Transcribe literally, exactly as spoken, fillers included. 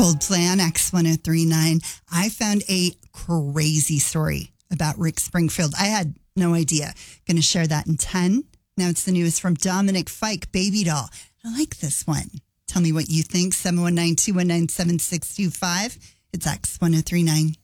Coldplay on X one oh three point nine. I found a crazy story about Rick Springfield. I had no idea. Going to share that in ten. Now it's the newest from Dominic Fike, Baby Doll. I like this one. Tell me what you think. seven one nine, two one nine, seven six two five. It's X one oh three point nine.